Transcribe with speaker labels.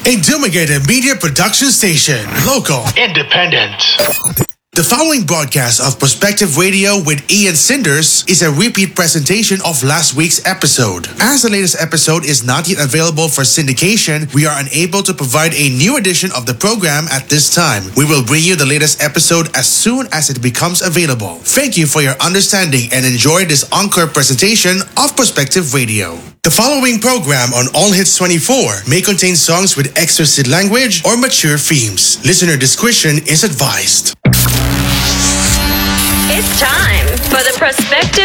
Speaker 1: A Dumaguete Media Production Station. Local.
Speaker 2: Independent.
Speaker 1: The following broadcast of Perspective Radio with Ian Cinders is a repeat presentation of last week's episode. As the latest episode is not yet available for syndication, we are unable to provide a new edition of the program at this time. We will bring you the latest episode as soon as it becomes available. Thank you for your understanding and enjoy this encore presentation of Perspective Radio. The following program on All Hits 24 may contain songs with explicit language or mature themes. Listener discretion is advised.
Speaker 3: It's time for the Perspective